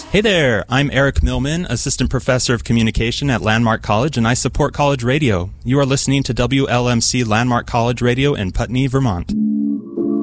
Hey there, I'm Eric Millman, Assistant Professor of Communication at Landmark College, and I support college radio. You are listening to WLMC Landmark College Radio in Putney, Vermont.